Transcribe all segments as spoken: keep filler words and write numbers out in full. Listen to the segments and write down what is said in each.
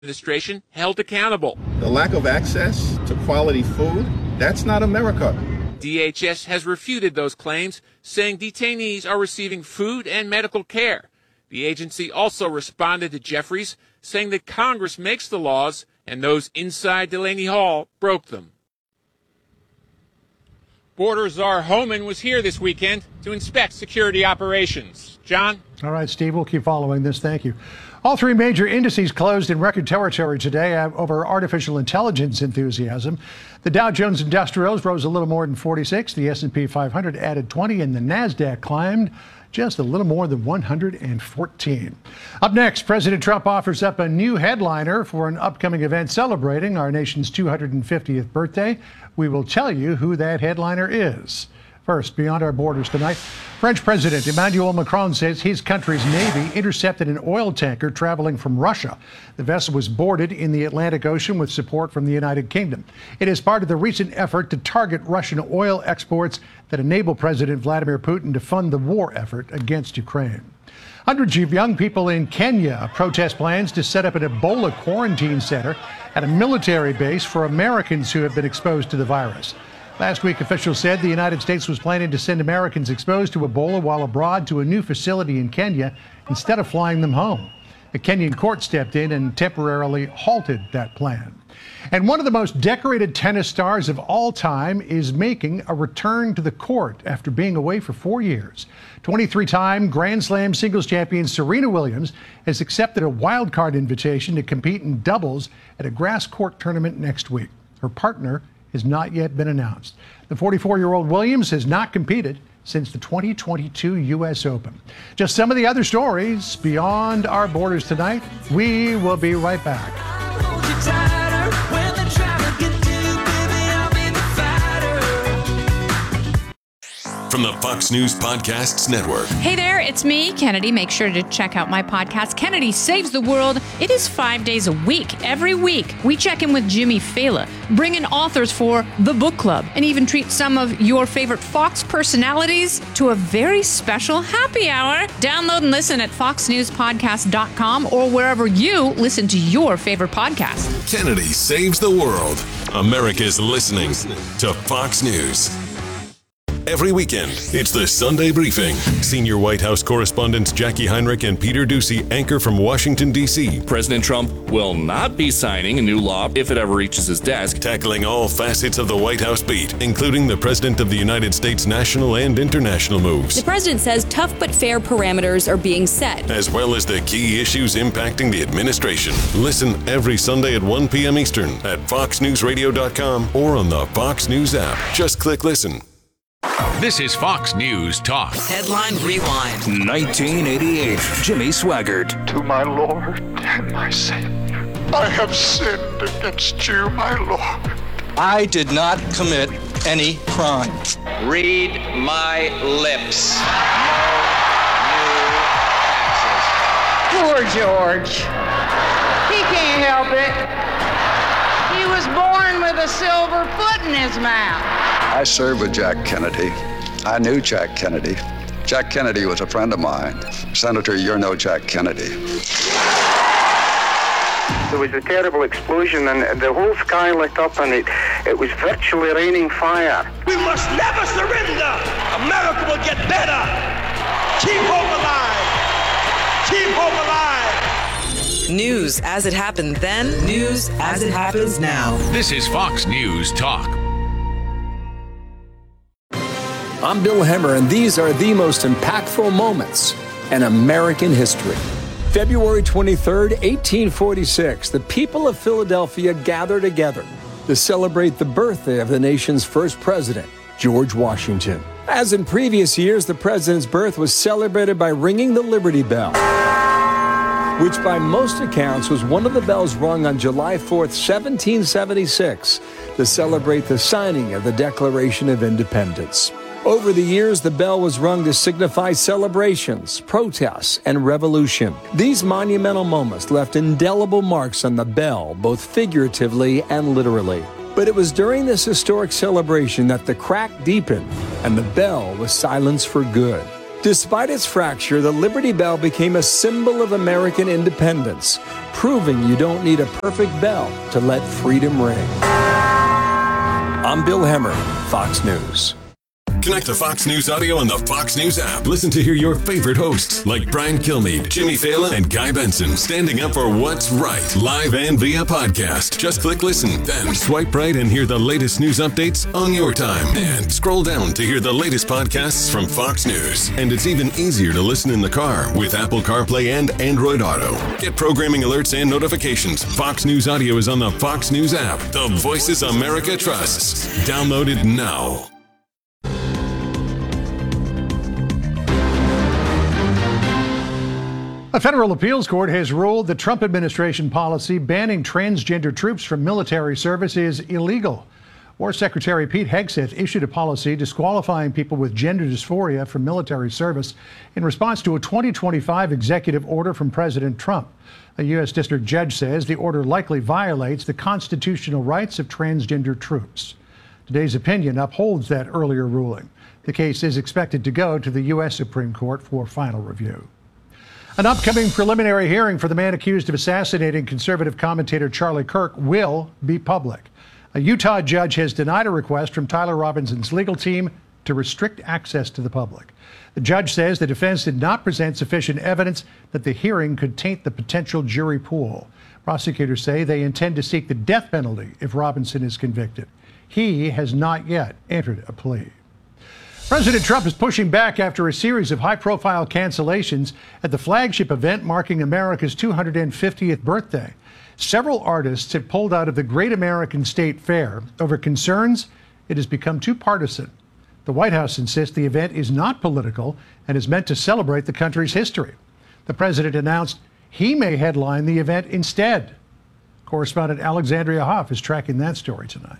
administration held accountable. The lack of access to quality food, that's not America. D H S has refuted those claims, saying detainees are receiving food and medical care. The agency also responded to Jeffries, saying that Congress makes the laws and those inside Delaney Hall broke them. Border Czar Homan was here this weekend to inspect security operations. John? All right, Steve, we'll keep following this. Thank you. All three major indices closed in record territory today over artificial intelligence enthusiasm. The Dow Jones Industrials rose a little more than forty-six. The S and P five hundred added twenty, and the NASDAQ climbed just a little more than one hundred fourteen. Up next, President Trump offers up a new headliner for an upcoming event celebrating our nation's two hundred fiftieth birthday. We will tell you who that headliner is. First, beyond our borders tonight, French President Emmanuel Macron says his country's Navy intercepted an oil tanker traveling from Russia. The vessel was boarded in the Atlantic Ocean with support from the United Kingdom. It is part of the recent effort to target Russian oil exports that enable President Vladimir Putin to fund the war effort against Ukraine. Hundreds of young people in Kenya protest plans to set up an Ebola quarantine center at a military base for Americans who have been exposed to the virus. Last week, officials said the United States was planning to send Americans exposed to Ebola while abroad to a new facility in Kenya instead of flying them home. A Kenyan court stepped in and temporarily halted that plan. And one of the most decorated tennis stars of all time is making a return to the court after being away for four years. twenty-three-time Grand Slam singles champion Serena Williams has accepted a wild card invitation to compete in doubles at a grass court tournament next week. Her partner has not yet been announced. The forty-four-year-old Williams has not competed since the twenty twenty-two U S Open. Just some of the other stories beyond our borders tonight. We will be right back. From the Fox News Podcasts Network. Hey there, it's me, Kennedy. Make sure to check out my podcast, Kennedy Saves the World. It is five days a week. Every week, we check in with Jimmy Fallon, bring in authors for the book club, and even treat some of your favorite Fox personalities to a very special happy hour. Download and listen at fox news podcast dot com or wherever you listen to your favorite podcast. Kennedy Saves the World. America's listening to Fox News. Every weekend, it's the Sunday Briefing. Senior White House correspondents Jackie Heinrich and Peter Doocy anchor from Washington, D C President Trump will not be signing a new law if it ever reaches his desk. Tackling all facets of the White House beat, including the President of the United States' national and international moves. The president says tough but fair parameters are being set, as well as the key issues impacting the administration. Listen every Sunday at one p.m. Eastern at fox news radio dot com or on the Fox News app. Just click listen. This is Fox News Talk. Headline Rewind. nineteen eighty-eight. Jimmy Swaggart. To my Lord and my Savior, I have sinned against you, my Lord. I did not commit any crime. Read my lips. No new taxes. Poor George. He can't help it. He was born with a silver foot in his mouth. I served with Jack Kennedy. I knew Jack Kennedy. Jack Kennedy was a friend of mine. Senator, you're no Jack Kennedy. There was a terrible explosion and the whole sky lit up and it, it was virtually raining fire. We must never surrender. America will get better. Keep hope alive. Keep hope alive. News as it happened then. News as it happens now. This is Fox News Talk. I'm Bill Hemmer, and these are the most impactful moments in American history. February twenty-third, eighteen forty-six, the people of Philadelphia gather together to celebrate the birthday of the nation's first president, George Washington. As in previous years, the president's birth was celebrated by ringing the Liberty Bell, which by most accounts was one of the bells rung on July fourth, seventeen seventy-six, to celebrate the signing of the Declaration of Independence. Over the years, the bell was rung to signify celebrations, protests, and revolution. These monumental moments left indelible marks on the bell, both figuratively and literally. But it was during this historic celebration that the crack deepened and the bell was silenced for good. Despite its fracture, the Liberty Bell became a symbol of American independence, proving you don't need a perfect bell to let freedom ring. I'm Bill Hemmer, Fox News. Connect to Fox News Audio on the Fox News app. Listen to hear your favorite hosts like Brian Kilmeade, Jimmy Fallon, and Guy Benson standing up for what's right, live and via podcast. Just click listen, then swipe right and hear the latest news updates on your time. And scroll down to hear the latest podcasts from Fox News. And it's even easier to listen in the car with Apple CarPlay and Android Auto. Get programming alerts and notifications. Fox News Audio is on the Fox News app. The voices America trusts. Download it now. A federal appeals court has ruled the Trump administration policy banning transgender troops from military service is illegal. War Secretary Pete Hegseth issued a policy disqualifying people with gender dysphoria from military service in response to a twenty twenty-five executive order from President Trump. A U S district judge says the order likely violates the constitutional rights of transgender troops. Today's opinion upholds that earlier ruling. The case is expected to go to the U S Supreme Court for final review. An upcoming preliminary hearing for the man accused of assassinating conservative commentator Charlie Kirk will be public. A Utah judge has denied a request from Tyler Robinson's legal team to restrict access to the public. The judge says the defense did not present sufficient evidence that the hearing could taint the potential jury pool. Prosecutors say they intend to seek the death penalty if Robinson is convicted. He has not yet entered a plea. President Trump is pushing back after a series of high-profile cancellations at the flagship event marking America's two hundred fiftieth birthday. Several artists have pulled out of the Great American State Fair over concerns it has become too partisan. The White House insists the event is not political and is meant to celebrate the country's history. The president announced he may headline the event instead. Correspondent Alexandria Hoff is tracking that story tonight.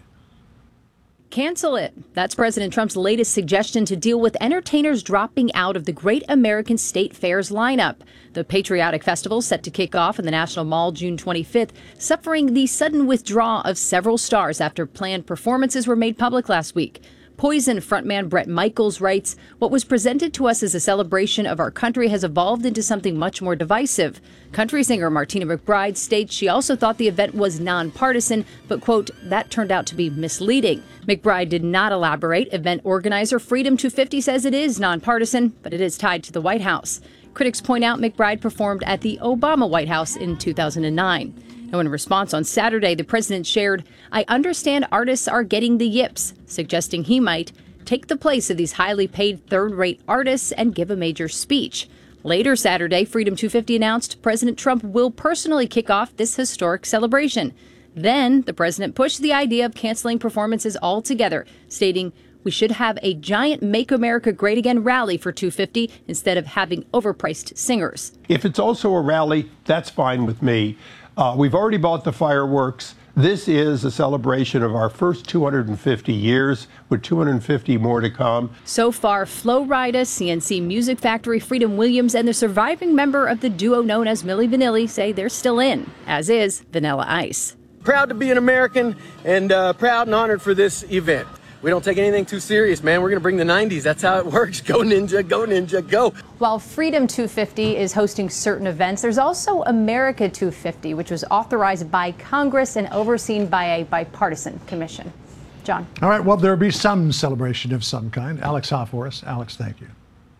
Cancel it. That's President Trump's latest suggestion to deal with entertainers dropping out of the Great American State Fair's lineup. The patriotic festival, set to kick off in the National Mall June twenty-fifth, suffering the sudden withdrawal of several stars after planned performances were made public last week. Poison frontman Bret Michaels writes, "What was presented to us as a celebration of our country has evolved into something much more divisive." Country singer Martina McBride states she also thought the event was nonpartisan, but, quote, that turned out to be misleading. McBride did not elaborate. Event organizer Freedom two fifty says it is nonpartisan, but it is tied to the White House. Critics point out McBride performed at the Obama White House in two thousand nine. Now, in response on Saturday, the president shared, "I understand artists are getting the yips," suggesting he might take the place of these highly paid third-rate artists and give a major speech. Later Saturday, Freedom two fifty announced President Trump will personally kick off this historic celebration. Then, the president pushed the idea of canceling performances altogether, stating, "We should have a giant Make America Great Again rally for two fifty instead of having overpriced singers." If it's also a rally, that's fine with me. Uh, we've already bought the fireworks. This is a celebration of our first two hundred fifty years, with two hundred fifty more to come. So far, Flo Rida, C N C Music Factory, Freedom Williams, and the surviving member of the duo known as Milli Vanilli say they're still in, as is Vanilla Ice. Proud to be an American and uh, proud and honored for this event. We don't take anything too serious, man. We're going to bring the nineties. That's how it works. Go Ninja, go Ninja, go. While Freedom two fifty is hosting certain events, there's also America two fifty, which was authorized by Congress and overseen by a bipartisan commission. John. All right, well, there'll be some celebration of some kind. Alex Hoff for us. Alex, thank you.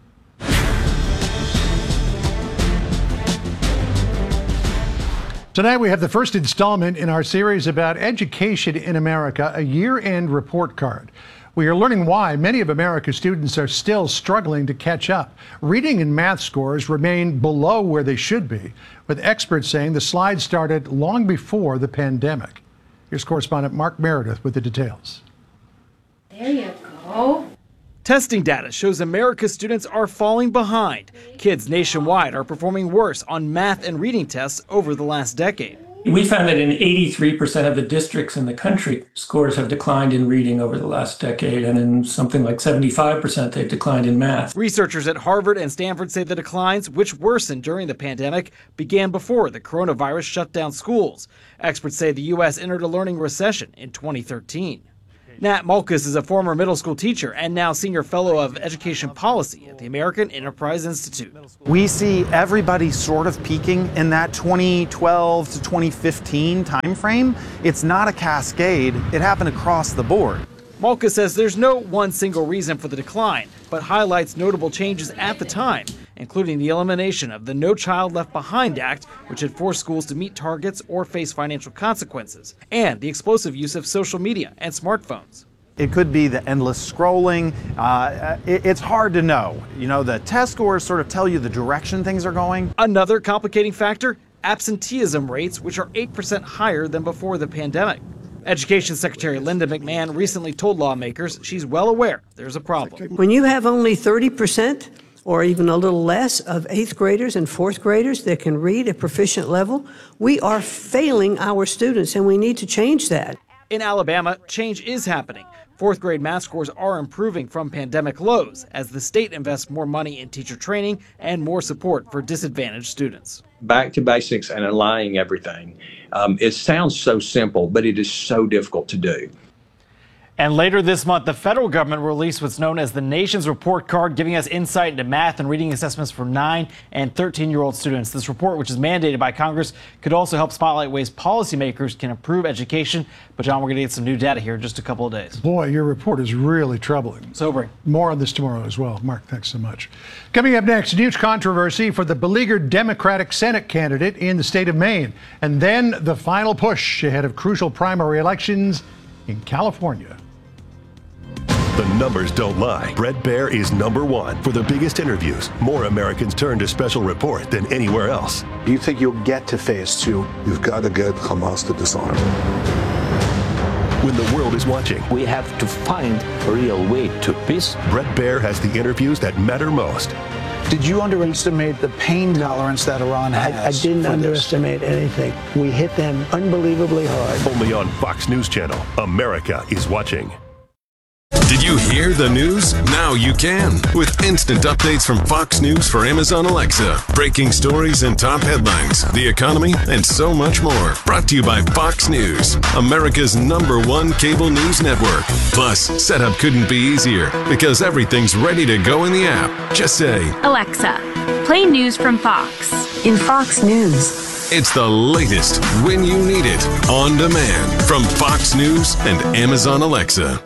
Tonight we have the first installment in our series about education in America, a year-end report card. We are learning why many of America's students are still struggling to catch up. Reading and math scores remain below where they should be, with experts saying the slide started long before the pandemic. Here's correspondent Mark Meredith with the details. There you go. Testing data shows America's students are falling behind. Kids nationwide are performing worse on math and reading tests over the last decade. We found that in eighty-three percent of the districts in the country, scores have declined in reading over the last decade, and in something like seventy-five percent they've declined in math. Researchers at Harvard and Stanford say the declines, which worsened during the pandemic, began before the coronavirus shut down schools. Experts say the U S entered a learning recession in twenty thirteen. Nat Malkus is a former middle school teacher and now senior fellow of education policy at the American Enterprise Institute. We see everybody sort of peaking in that twenty twelve to twenty fifteen timeframe. It's not a cascade. It happened across the board. Malkus says there's no one single reason for the decline, but highlights notable changes at the time, including the elimination of the No Child Left Behind Act, which had forced schools to meet targets or face financial consequences, and the explosive use of social media and smartphones. It could be the endless scrolling. Uh, it, it's hard to know. You know, the test scores sort of tell you the direction things are going. Another complicating factor, absenteeism rates, which are eight percent higher than before the pandemic. Education Secretary Linda McMahon recently told lawmakers she's well aware there's a problem. When you have only thirty percent or even a little less of eighth graders and fourth graders that can read at proficient level, we are failing our students, and we need to change that. In Alabama, change is happening. Fourth grade math scores are improving from pandemic lows as the state invests more money in teacher training and more support for disadvantaged students. Back to basics and aligning everything. Um, it sounds so simple, but it is so difficult to do. And later this month, the federal government will release what's known as the Nation's Report Card, giving us insight into math and reading assessments for nine and thirteen-year-old students. This report, which is mandated by Congress, could also help spotlight ways policymakers can improve education. But, John, we're going to get some new data here in just a couple of days. Boy, your report is really troubling. Sobering. More on this tomorrow as well. Mark, thanks so much. Coming up next, huge controversy for the beleaguered Democratic Senate candidate in the state of Maine. And then the final push ahead of crucial primary elections in California. The numbers don't lie. Bret Baier is number one for the biggest interviews. More Americans turn to Special Report than anywhere else. Do you think you'll get to phase two? You've got to get Hamas to disarm. When the world is watching, we have to find a real way to peace. Bret Baier has the interviews that matter most. Did you underestimate the pain tolerance that Iran has? I, I didn't underestimate anything. We hit them unbelievably hard. Only on Fox News Channel. America is watching. Did you hear the news? Now you can. With instant updates from Fox News for Amazon Alexa. Breaking stories and top headlines, the economy, and so much more. Brought to you by Fox News, America's number one cable news network. Plus, setup couldn't be easier because everything's ready to go in the app. Just say, Alexa, play news from Fox. In Fox News. It's the latest when you need it, on demand, from Fox News and Amazon Alexa.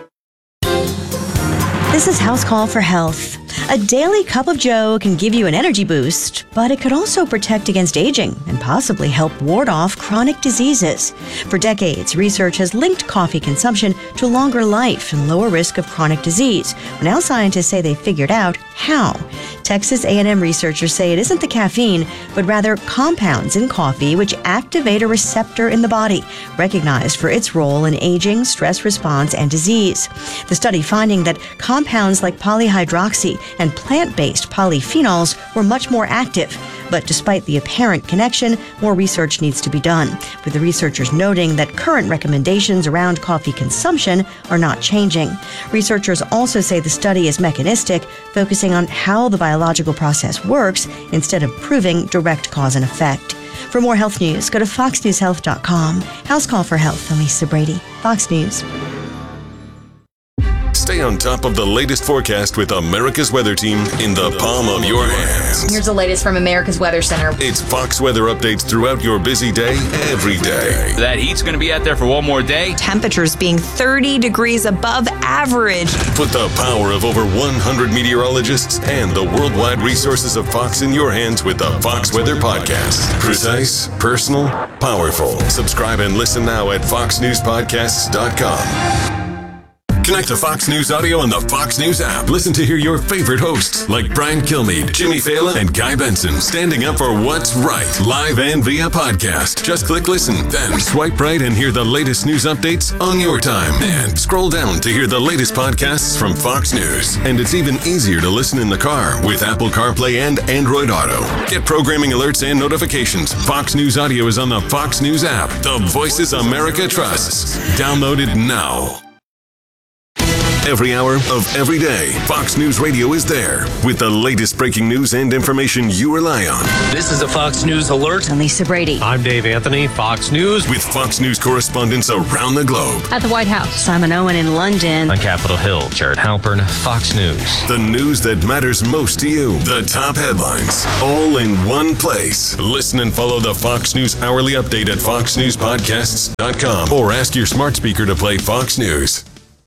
This is House Call for Health. A daily cup of Joe can give you an energy boost, but it could also protect against aging and possibly help ward off chronic diseases. For decades, research has linked coffee consumption to longer life and lower risk of chronic disease. Well, now scientists say they figured out how. Texas A and M researchers say it isn't the caffeine, but rather compounds in coffee which activate a receptor in the body, recognized for its role in aging, stress response, and disease. The study finding that compounds like polyhydroxy and plant-based polyphenols were much more active. But despite the apparent connection, more research needs to be done, with the researchers noting that current recommendations around coffee consumption are not changing. Researchers also say the study is mechanistic, focusing on how the biological process works instead of proving direct cause and effect. For more health news, go to fox news health dot com. House Call for Health, I'm Lisa Brady, Fox News. Stay on top of the latest forecast with America's Weather Team in the palm of your hands. Here's the latest from America's Weather Center. It's Fox weather updates throughout your busy day, every day. That heat's going to be out there for one more day. Temperatures being thirty degrees above average. Put the power of over one hundred meteorologists and the worldwide resources of Fox in your hands with the Fox Weather Podcast. Precise, personal, powerful. Subscribe and listen now at fox news podcasts dot com. Connect to Fox News Audio on the Fox News app. Listen to hear your favorite hosts like Brian Kilmeade, Jimmy Fallon, and Guy Benson standing up for what's right, live and via podcast. Just click listen, then swipe right and hear the latest news updates on your time. And scroll down to hear the latest podcasts from Fox News. And it's even easier to listen in the car with Apple CarPlay and Android Auto. Get programming alerts and notifications. Fox News Audio is on the Fox News app. The voices America trusts. Download it now. Every hour of every day, Fox News Radio is there with the latest breaking news and information you rely on. This is a Fox News alert. I'm Lisa Brady. I'm Dave Anthony, Fox News. With Fox News correspondents around the globe. At the White House, Simon Owen in London. On Capitol Hill, Jared Halpern, Fox News. The news that matters most to you. The top headlines, all in one place. Listen and follow the Fox News Hourly Update at fox news podcasts dot com or ask your smart speaker to play Fox News.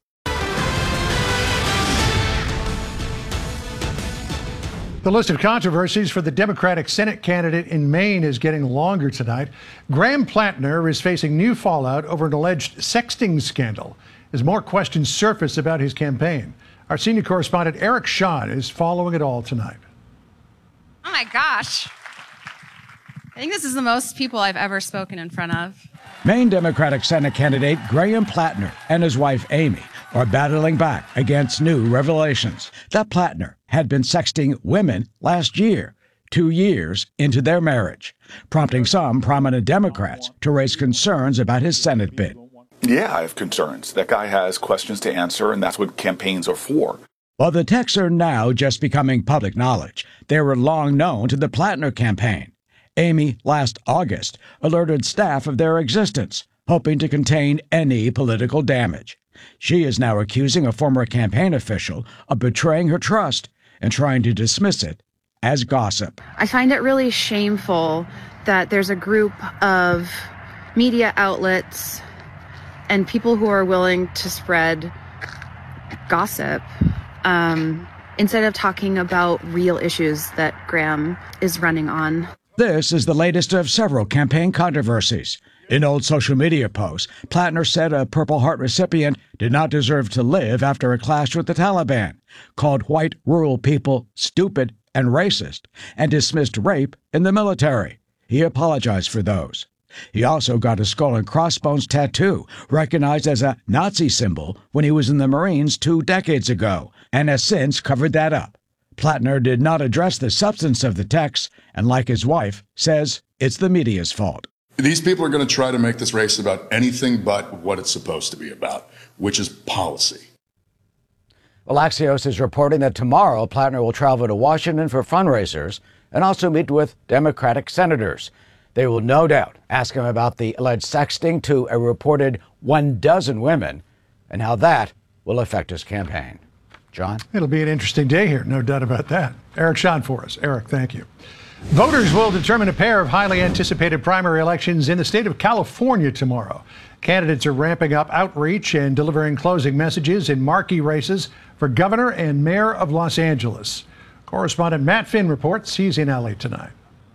The list of controversies for the Democratic Senate candidate in Maine is getting longer tonight. Graham Plattner is facing new fallout over an alleged sexting scandal as more questions surface about his campaign. Our senior correspondent Eric Shawn is following it all tonight. Oh my gosh. I think this is the most people I've ever spoken in front of. Maine Democratic Senate candidate Graham Plattner and his wife Amy are battling back against new revelations that Plattner had been sexting women last year, two years into their marriage, prompting some prominent Democrats to raise concerns about his Senate bid. Yeah, I have concerns. That guy has questions to answer, and that's what campaigns are for. While the texts are now just becoming public knowledge, they were long known to the Plattner campaign. Amy, last August, alerted staff of their existence, hoping to contain any political damage. She is now accusing a former campaign official of betraying her trust and trying to dismiss it as gossip. I find it really shameful that there's a group of media outlets and people who are willing to spread gossip um, instead of talking about real issues that Graham is running on. This is the latest of several campaign controversies. In old social media posts, Plattner said a Purple Heart recipient did not deserve to live after a clash with the Taliban, called white rural people stupid and racist, and dismissed rape in the military. He apologized for those. He also got a skull and crossbones tattoo, recognized as a Nazi symbol when he was in the Marines two decades ago, and has since covered that up. Plattner did not address the substance of the text, and like his wife, says it's the media's fault. These people are going to try to make this race about anything but what it's supposed to be about, which is policy. Well, Axios is reporting that tomorrow Plattner will travel to Washington for fundraisers and also meet with Democratic senators. They will no doubt ask him about the alleged sexting to a reported one dozen women and how that will affect his campaign. John? It'll be an interesting day here, no doubt about that. Eric Shawn for us. Eric, thank you. Voters will determine a pair of highly anticipated primary elections in the state of California tomorrow. Candidates are ramping up outreach and delivering closing messages in marquee races for governor and mayor of Los Angeles. Correspondent Matt Finn reports he's in L A tonight.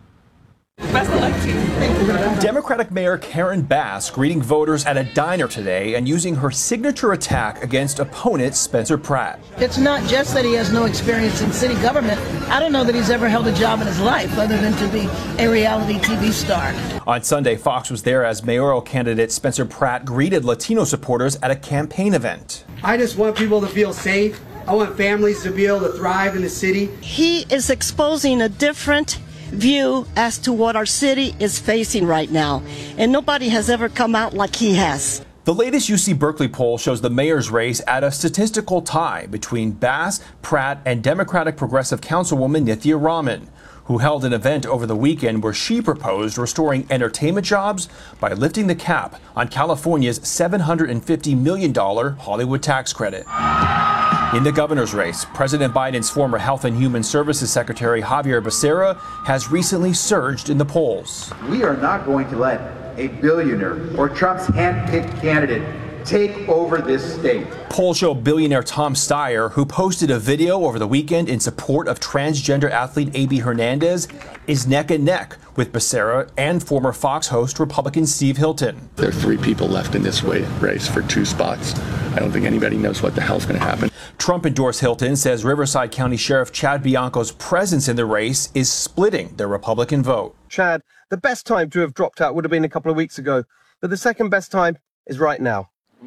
Best of luck to you. Democratic Mayor Karen Bass greeting voters at a diner today and using her signature attack against opponent Spencer Pratt. It's not just that he has no experience in city government. I don't know that he's ever held a job in his life other than to be a reality T V star. On Sunday, Fox was there as mayoral candidate Spencer Pratt greeted Latino supporters at a campaign event. I just want people to feel safe. I want families to be able to thrive in the city. He is exposing a different view as to what our city is facing right now, and nobody has ever come out like he has. The latest U C Berkeley poll shows the mayor's race at a statistical tie between Bass, Pratt, and Democratic Progressive Councilwoman Nithya Raman, who held an event over the weekend where she proposed restoring entertainment jobs by lifting the cap on California's seven hundred fifty million dollars Hollywood tax credit. In the governor's race, President Biden's former Health and Human Services Secretary Xavier Becerra has recently surged in the polls. We are not going to let a billionaire or Trump's hand-picked candidate take over this state. Polls show billionaire Tom Steyer, who posted a video over the weekend in support of transgender athlete A B Hernandez, is neck and neck with Becerra and former Fox host Republican Steve Hilton. There are three people left in this race for two spots. I don't think anybody knows what the hell's going to happen. Trump endorsed Hilton, says Riverside County Sheriff Chad Bianco's presence in the race is splitting the Republican vote. Chad, the best time to have dropped out would have been a couple of weeks ago, but the second best time is right now.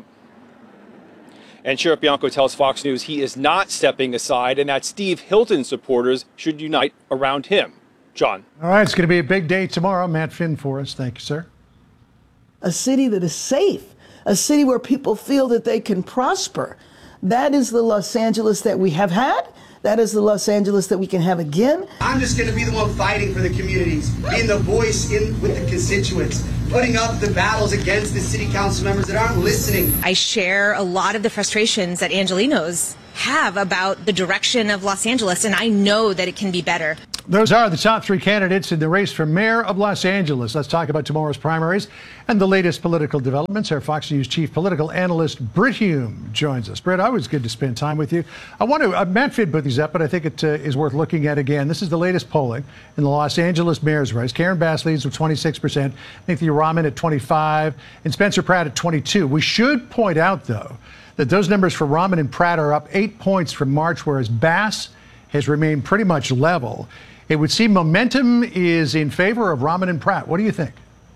And Sheriff Bianco tells Fox News he is not stepping aside and that Steve Hilton supporters should unite around him. John. All right, it's going to be a big day tomorrow. Matt Finn for us. Thank you, sir. A city that is safe, a city where people feel that they can prosper, That is the Los Angeles that we have had. That is the Los Angeles that we can have again. I'm just going to be the one fighting for the communities, being the voice in with the constituents, putting up the battles against the city council members that aren't listening. I share a lot of the frustrations that Angelenos have about the direction of Los Angeles, and I know that it can be better. Those are the top three candidates in the race for mayor of Los Angeles. Let's talk about tomorrow's primaries and the latest political developments. Our Fox News chief political analyst, Brit Hume, joins us. Brit, always good to spend time with you. I want to, uh, Matt Finn put these up, but I think it uh, is worth looking at again. This is the latest polling in the Los Angeles mayor's race. Karen Bass leads with twenty-six percent, Nithya Raman at twenty-five, and Spencer Pratt at twenty-two. We should point out, though, that those numbers for Raman and Pratt are up eight points from March, whereas Bass has remained pretty much level. It would seem momentum is in favor of Raman and Pratt. What do you think?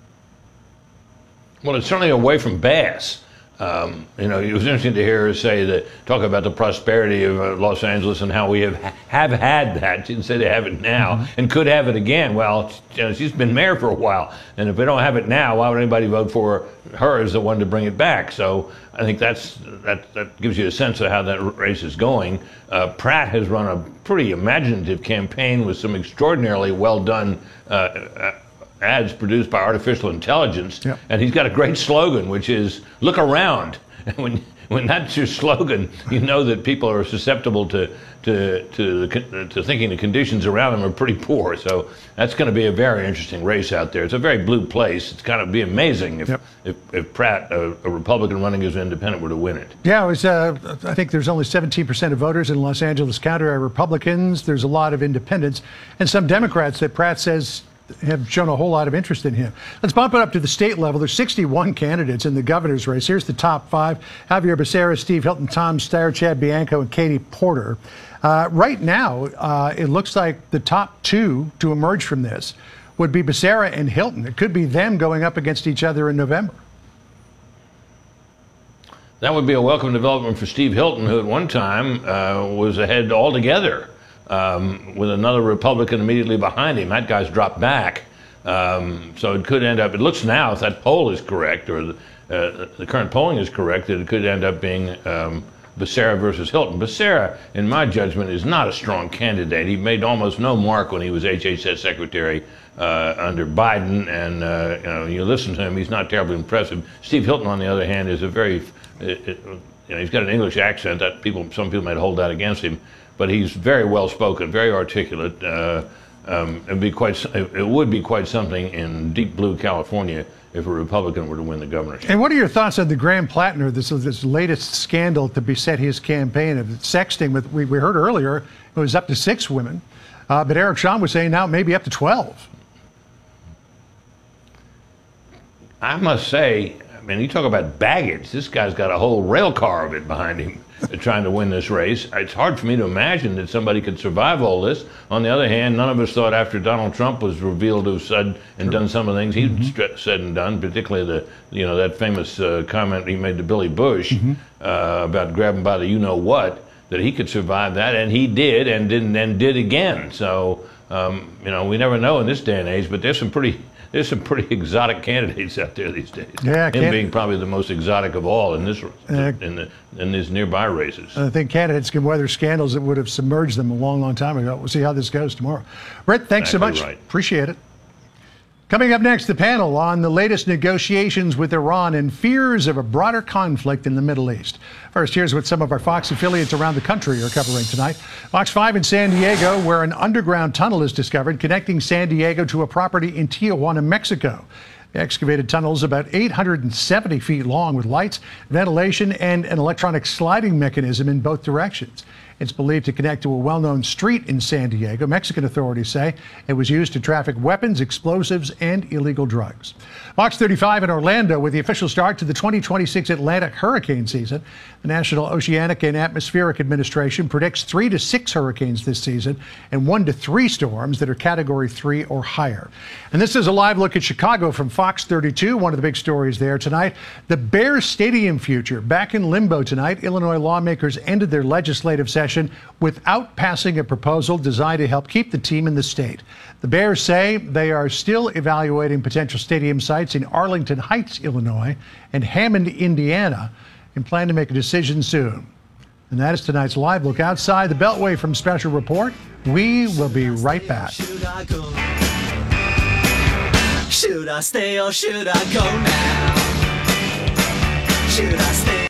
Well, it's certainly away from Bass. Um, you know, it was interesting to hear her say that, talk about the prosperity of uh, Los Angeles and how we have have had that. She didn't say they have it now mm-hmm. and could have it again. Well, you know, she's been mayor for a while, and if we don't have it now, why would anybody vote for her as the one to bring it back? So I think that's that that gives you a sense of how that race is going. Uh, Pratt has run a pretty imaginative campaign with some extraordinarily well done uh, uh, ads produced by artificial intelligence, yep. and he's got a great slogan, which is "Look around." And when when that's your slogan, you know that people are susceptible to to to, the, to thinking the conditions around them are pretty poor. So that's going to be a very interesting race out there. It's a very blue place. It's going to be amazing if yep. if, if Pratt, a, a Republican running as an independent, were to win it. Yeah, it was. Uh, I think there's only seventeen percent of voters in Los Angeles County are Republicans. There's a lot of independents and some Democrats that Pratt says have shown a whole lot of interest in him. Let's bump it up to the state level. There's sixty-one candidates in the governor's race. Here's the top five: Javier Becerra, Steve Hilton, Tom Steyer, Chad Bianco, and Katie Porter. Uh, right now, uh, it looks like the top two to emerge from this would be Becerra and Hilton. It could be them going up against each other in November. That would be a welcome development for Steve Hilton, who at one time uh, was ahead altogether. Um, with another Republican immediately behind him. That guy's dropped back. Um, so it could end up, it looks now, if that poll is correct, or the, uh, the current polling is correct, that it could end up being um, Becerra versus Hilton. Becerra, in my judgment, is not a strong candidate. He made almost no mark when he was H H S Secretary uh, under Biden, and uh, you know, you listen to him, he's not terribly impressive. Steve Hilton, on the other hand, is a very, it, it, you know, he's got an English accent that people, some people might hold that against him. But he's very well spoken, very articulate. Uh, um, it'd be quite, it would be quite something in deep blue California if a Republican were to win the governorship. And what are your thoughts on the Graham Plattner, this this latest scandal to beset his campaign of sexting with? We, we heard earlier it was up to six women, uh, but Eric Shawn was saying now maybe up to twelve. I must say, I mean, you talk about baggage. This guy's got a whole rail car of it behind him. Trying to win this race. It's hard for me to imagine that somebody could survive all this. On the other hand, none of us thought after Donald Trump was revealed to have said and done some of the things he mm-hmm. said and done, particularly the, you know, that famous uh, comment he made to Billy Bush mm-hmm. uh, about grabbing by the you-know-what, that he could survive that, and he did, and didn't, and did again. So, um, you know, we never know in this day and age, but there's some pretty There's some pretty exotic candidates out there these days. Yeah, him being probably the most exotic of all in this uh, in the in these nearby races. I think candidates can weather scandals that would have submerged them a long, long time ago. We'll see how this goes tomorrow. Brett, thanks exactly so much. Right. Appreciate it. Coming up next, the panel on the latest negotiations with Iran and fears of a broader conflict in the Middle East. First, here's what some of our Fox affiliates around the country are covering tonight. Fox five in San Diego, where an underground tunnel is discovered connecting San Diego to a property in Tijuana, Mexico. The excavated tunnel is about eight hundred seventy feet long with lights, ventilation, and an electronic sliding mechanism in both directions. It's believed to connect to a well-known street in San Diego. Mexican authorities say it was used to traffic weapons, explosives, and illegal drugs. Fox thirty-five in Orlando with the official start to the twenty twenty-six Atlantic hurricane season. The National Oceanic and Atmospheric Administration predicts three to six hurricanes this season and one to three storms that are category three or higher. And this is a live look at Chicago from Fox thirty-two. One of the big stories there tonight, the Bears Stadium future back in limbo tonight. Illinois lawmakers ended their legislative session without passing a proposal designed to help keep the team in the state. The Bears say they are still evaluating potential stadium sites in Arlington Heights, Illinois, and Hammond, Indiana, and plan to make a decision soon. And that is tonight's live look outside the Beltway from Special Report. We will be right back. Should I go? Should I stay or should I go now? Should I stay?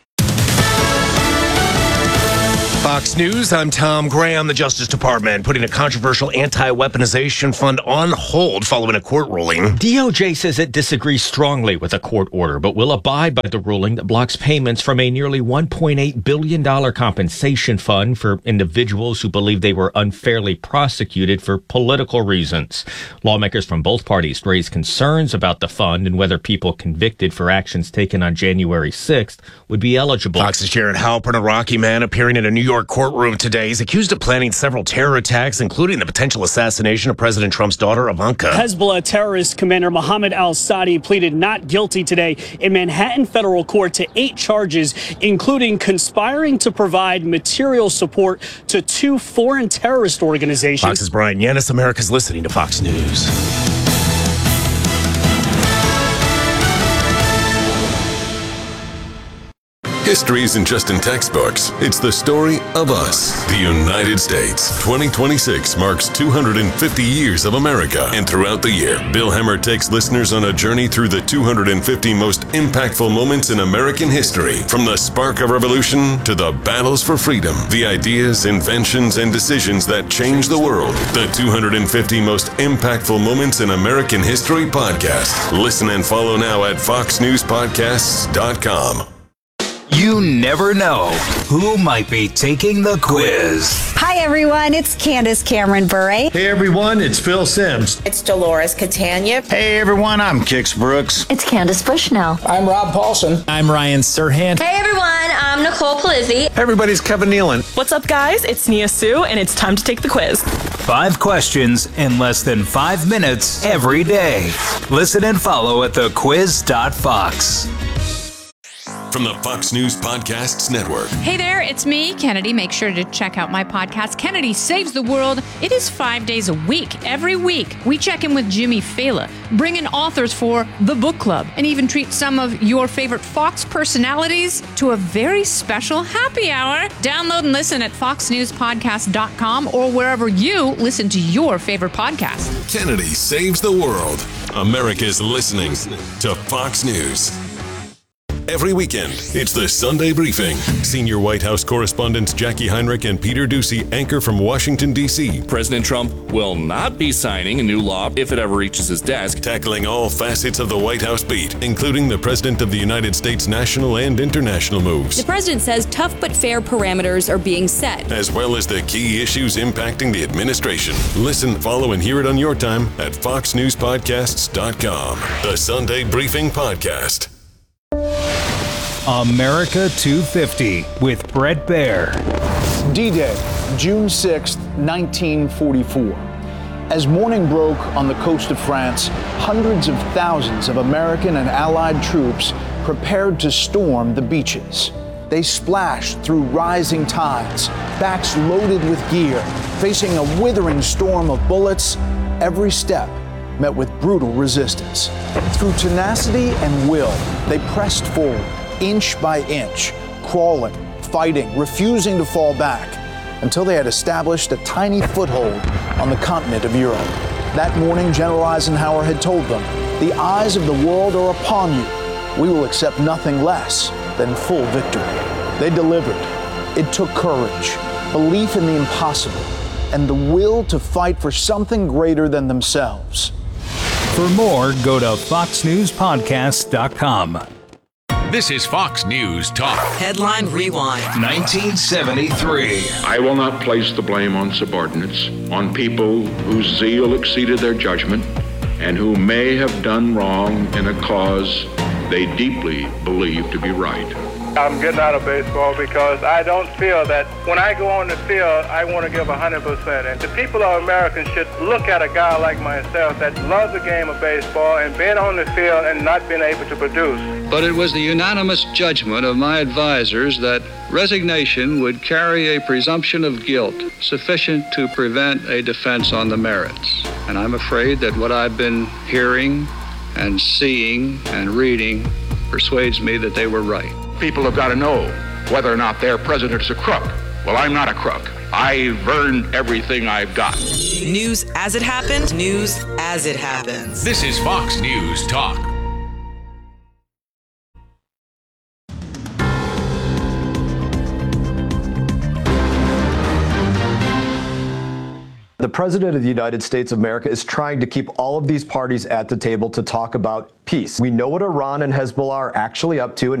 Fox News, I'm Tom Graham. The Justice Department putting a controversial anti-weaponization fund on hold following a court ruling. D O J says it disagrees strongly with a court order, but will abide by the ruling that blocks payments from a nearly one point eight billion dollars compensation fund for individuals who believe they were unfairly prosecuted for political reasons. Lawmakers from both parties raised concerns about the fund and whether people convicted for actions taken on January sixth would be eligible. Fox's Jared Halpern, a Rocky man appearing in a New York York courtroom today. He's accused of planning several terror attacks, including the potential assassination of President Trump's daughter, Ivanka. Hezbollah terrorist commander Mohammed al-Sadi pleaded not guilty today in Manhattan federal court to eight charges, including conspiring to provide material support to two foreign terrorist organizations. Fox's Brian Yanis. America's listening to Fox News. History isn't just in textbooks. It's the story of us, the United States. twenty twenty-six marks two hundred fifty years of America. And throughout the year, Bill Hemmer takes listeners on a journey through the two hundred fifty most impactful moments in American history. From the spark of revolution to the battles for freedom, the ideas, inventions, and decisions that changed the world. The two hundred fifty most impactful moments in American history podcast. Listen and follow now at fox news podcasts dot com. You never know who might be taking the quiz. Hi, everyone. It's Candace Cameron Bure. Hey, everyone. It's Phil Sims. It's Dolores Catania. Hey, everyone. I'm Kix Brooks. It's Candace Bushnell. I'm Rob Paulson. I'm Ryan Serhant. Hey, everyone. I'm Nicole Palizzi. Hey, everybody's Kevin Nealon. What's up, guys? It's Nia Sue, and it's time to take the quiz. Five questions in less than five minutes every day. Listen and follow at the quiz dot fox. From the Fox News Podcasts Network. Hey there, it's me, Kennedy. Make sure to check out my podcast, Kennedy Saves the World. It is five days a week. Every week, we check in with Jimmy Fallon, bring in authors for the book club, and even treat some of your favorite Fox personalities to a very special happy hour. Download and listen at fox news podcast dot com or wherever you listen to your favorite podcast. Kennedy Saves the World. America's listening to Fox News. Every weekend, it's the Sunday Briefing. Senior White House correspondents Jackie Heinrich and Peter Doocy anchor from Washington, D C President Trump will not be signing a new law if it ever reaches his desk. Tackling all facets of the White House beat, including the President of the United States national and international moves. The president says tough but fair parameters are being set, as well as the key issues impacting the administration. Listen, follow, and hear it on your time at fox news podcasts dot com. The Sunday Briefing Podcast. America two fifty with Brett Baer. D-Day, June sixth, nineteen forty-four. As morning broke on the coast of France, hundreds of thousands of American and Allied troops prepared to storm the beaches. They splashed through rising tides, backs loaded with gear, facing a withering storm of bullets. Every step met with brutal resistance. Through tenacity and will, they pressed forward, inch by inch, crawling, fighting, refusing to fall back, until they had established a tiny foothold on the continent of Europe. That morning, General Eisenhower had told them, "The eyes of the world are upon you. We will accept nothing less than full victory." They delivered. It took courage, belief in the impossible, and the will to fight for something greater than themselves. For more, go to fox news podcasts dot com. This is Fox News Talk. Headline Rewind. nineteen seventy-three. I will not place the blame on subordinates, on people whose zeal exceeded their judgment, and who may have done wrong in a cause they deeply believe to be right. I'm getting out of baseball because I don't feel that when I go on the field, I want to give one hundred percent. And the people of America should look at a guy like myself that loves the game of baseball and being on the field and not being able to produce. But it was the unanimous judgment of my advisors that resignation would carry a presumption of guilt sufficient to prevent a defense on the merits. And I'm afraid that what I've been hearing and seeing and reading persuades me that they were right. People have got to know whether or not their president is a crook. Well, I'm not a crook. I've earned everything I've got. News as it happened, news as it happens. This is Fox News Talk. The President of the United States of America is trying to keep all of these parties at the table to talk about peace. We know what Iran and Hezbollah are actually up to, and